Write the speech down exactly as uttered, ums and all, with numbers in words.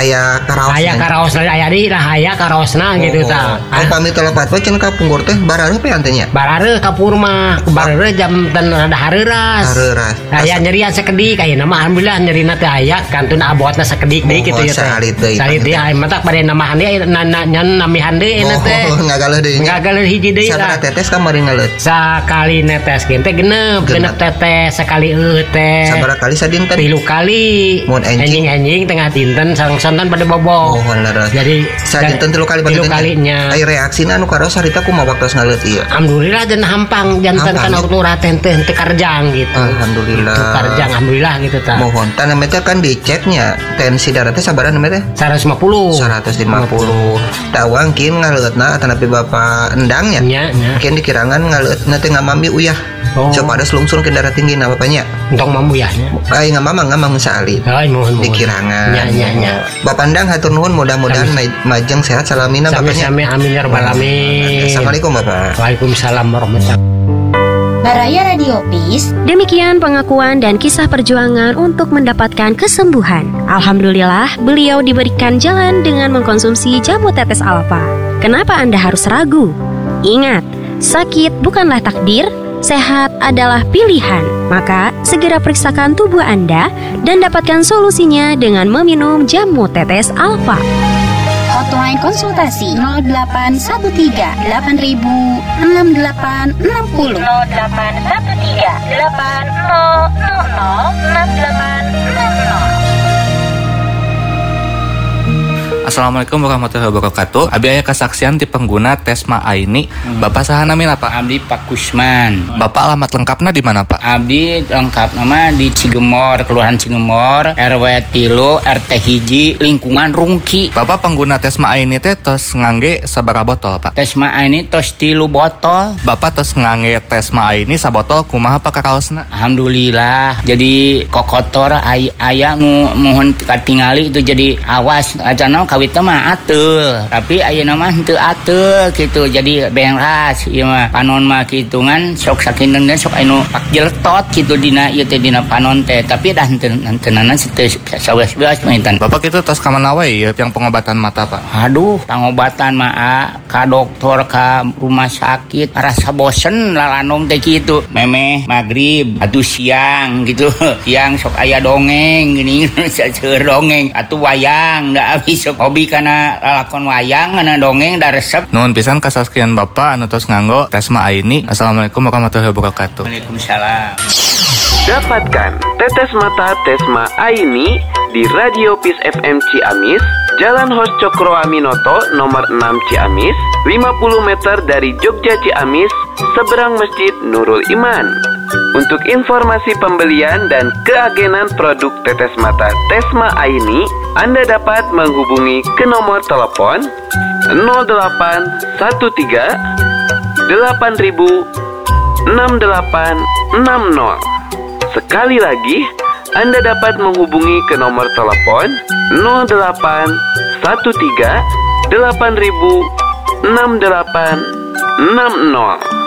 aya karaos. Aya karaos aya di lah aya karaosna gitu tah. Oh, pami telepat we cenah ka pungkur teh barareuh pe antenya. Barareuh ka pur mah, barareuh jam ten rada hareuras. Hareuras. Aya nyerian sakedik ayeuna mah alhamdulillah nyerina teh aya kantun abotna sakedik deui kitu ya teh. Salit deui. Salit deui aya mah tak bade namahan deui nyan namihan deui eta teh. Oh, ngagaleun deui. Ngagaleun hiji deui lah. Sabaraha tetes kamari ngaleut? Sakali netes ge teh genep, genep tetes sakali eueuh teh. Sabaraha kali sadinten? Tilu kali. Mun enjing-enjing tengah dinten sareng-sareng pada bobo. Oh, leres. Jadi sadinten tilu kali tilu kalinya. Ai reaksina anu karaos harita kumaha waktos ngaleut ieu? Alhamdulillah dan hampang janten kana waktu raten teh teu karjang gitu. Alhamdulillah. Teu karjang alhamdulillah gitu tah. Mohon tah namanya kan diceknya tensi darah teh sabaraha namanya teh? seratus lima puluh. seratus lima puluh. Tawang kin ngaleutna tanapi Bapak endangnya. Nya, nya. Kin dikirangan ngaleutna teh ngamami uyah. Oh. Coba ada selungsung ke darah tinggi na bapaknya. Entong mamu ya. Ai ngamamang ngamang saali. Ai mohon mohon. Dikirangan. Nya nya nya. Bapak endang hatur nuhun mudah-mudahan majeng sehat salamina bapaknya. Sami-sami amin ya rabbal alamin. Assalamualaikum Bapak. Waalaikumsalam warahmatullahi wabarakatuh. Baraya Radio Peace. Demikian pengakuan dan kisah perjuangan untuk mendapatkan kesembuhan. Alhamdulillah, beliau diberikan jalan dengan mengkonsumsi jamu tetes alfa. Kenapa Anda harus ragu? Ingat, sakit bukanlah takdir, sehat adalah pilihan. Maka, segera periksakan tubuh Anda dan dapatkan solusinya dengan meminum jamu tetes alfa. Hotline konsultasi nol delapan satu tiga delapan ribu enam delapan enam nol nol delapan satu tiga delapan nol nol nol enam delapan enam nol. Assalamualaikum warahmatullahi wabarakatuh. Abi aya kesaksian ti pengguna Tesma Aini. Hmm. Bapak saha namina Pak? Abdi Pak Kusman. Bapak alamat lengkapna di mana Pak? Abdi lengkap nama di Cigemor, Kelurahan Cigemor, R W tilu, R T hiji, lingkungan Rungki. Bapak pengguna Tesma Aini teh tos ngangge sabaraha botol Pak? Tesma Aini tos tilu botol. Bapak tos ngangge Tesma Aini sabotol kumaha Pak karaosna? Alhamdulillah. Jadi kokotor ay aya mohon katingali itu jadi awas acana kawit mah atul, tapi ayeuna mah teu atul gitu. Jadi beras ieu mah panon mah kitungan sok sakinten dan sok anu pak jeltot gitu dina ieu teh dina panon teh, tapi dah tentenan teu saweas-weas maintan. Bapak kitu tos ka mana we yang pengobatan mata Pak? Aduh, pengobatan mah ka dokter ka rumah sakit rasa bosen lalanong teh kitu. Memeh magrib atuh siang gitu. Siang sok aya dongeng gini saeur dongeng atuh wayang da abis sok hobi kana lalakon wayang kana dongeng da resep. Nuhun pisan kasaskian Bapak anu tos nganggo Tesma Aini. Assalamualaikum warahmatullahi wabarakatuh. Waalaikumsalam. Dapatkan tetes mata Tesma Aini di Radio Peace F M Ciamis, Jalan Hos Cokro Aminoto nomor enam Ciamis, lima puluh meter dari Jogja Ciamis, seberang Masjid Nurul Iman. Untuk informasi pembelian dan keagenan produk tetes mata Tesma Aini, Anda dapat menghubungi ke nomor telepon nol delapan satu tiga delapan ribu enam delapan enam nol. Sekali lagi, Anda dapat menghubungi ke nomor telepon nol delapan satu tiga delapan ribu enam delapan enam nol.